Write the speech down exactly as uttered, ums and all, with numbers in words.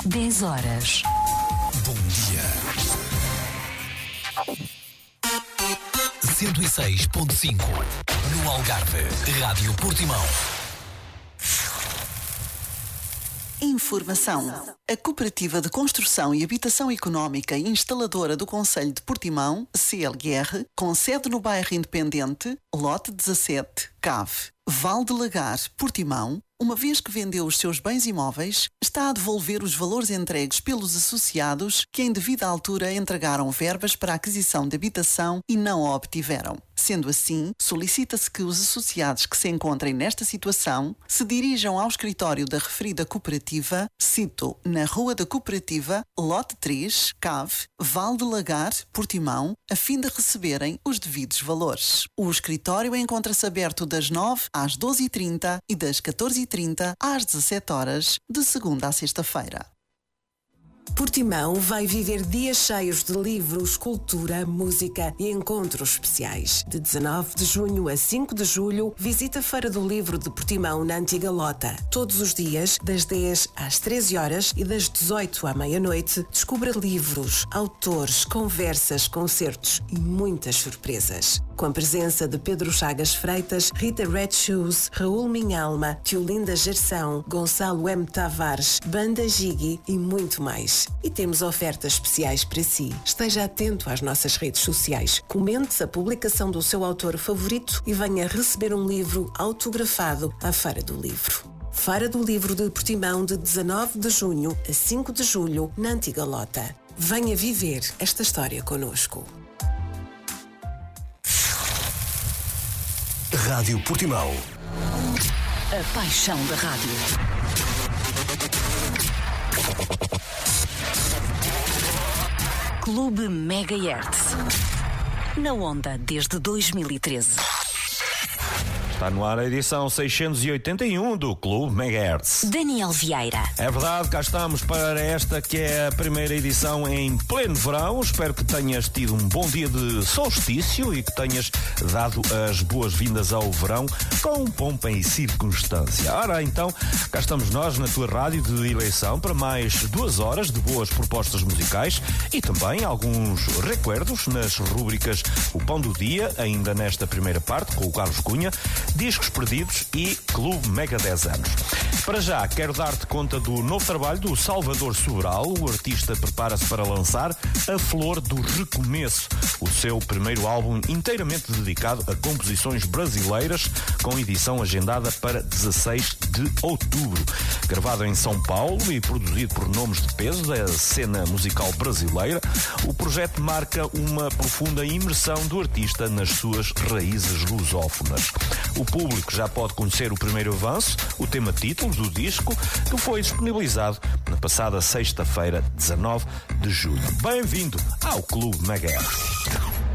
dez horas. Bom dia. cento e seis ponto cinco no Algarve. Rádio Portimão. Informação. A Cooperativa de Construção e Habitação Económica e Instaladora do Concelho de Portimão, C L R, com sede no bairro Independente, lote dezassete, Cave, Val de Lagar, Portimão, uma vez que vendeu os seus bens imóveis, está a devolver os valores entregues pelos associados que em devida altura entregaram verbas para a aquisição de habitação e não a obtiveram. Sendo assim, solicita-se que os associados que se encontrem nesta situação se dirijam ao escritório da referida cooperativa, cito, na Rua da Cooperativa, lote três, Cave, Val de Lagar, Portimão, a fim de receberem os devidos valores. O escritório encontra-se aberto das nove às doze e trinta e das catorze e trinta às dezassete horas, de segunda a sexta-feira. Portimão vai viver dias cheios de livros, cultura, música e encontros especiais. De dezanove de junho a cinco de julho, visita a Feira do Livro de Portimão na Antiga Lota. Todos os dias, das dez às treze horas e das dezoito à meia-noite, descubra livros, autores, conversas, concertos e muitas surpresas. Com a presença de Pedro Chagas Freitas, Rita Red Shoes, Raul Minhalma, Tiolinda Gerção, Gonçalo M. Tavares, Banda Gigi e muito mais. E temos ofertas especiais para si. Esteja atento às nossas redes sociais. Comente a publicação do seu autor favorito e venha receber um livro autografado à Feira do Livro. Feira do Livro de Portimão de dezanove de junho a cinco de julho, na Antiga Lota. Venha viver esta história connosco. Rádio Portimão. A paixão da rádio. Clube Megahertz. Na onda desde dois mil e treze. Está no ar a edição seiscentos e oitenta e um do Clube Megahertz. Daniel Vieira. É verdade, cá estamos para esta que é a primeira edição em pleno verão. Espero que tenhas tido um bom dia de solstício e que tenhas dado as boas-vindas ao verão com pompa e circunstância. Ora, então, cá estamos nós na tua rádio de eleição para mais duas horas de boas propostas musicais e também alguns recuerdos nas rúbricas O Pão do Dia, ainda nesta primeira parte, com o Carlos Cunha, Discos Perdidos e Clube Mega dez anos. Para já, quero dar-te conta do novo trabalho do Salvador Sobral. O artista prepara-se para lançar A Flor do Recomeço, o seu primeiro álbum inteiramente dedicado a composições brasileiras, com edição agendada para dezasseis de outubro. Gravado em São Paulo e produzido por nomes de peso da cena musical brasileira, o projeto marca uma profunda imersão do artista nas suas raízes lusófonas. O público já pode conhecer o primeiro avanço, o tema título do disco, que foi disponibilizado na passada sexta-feira, dezanove de julho. Bem-vindo ao Clube Megahertz.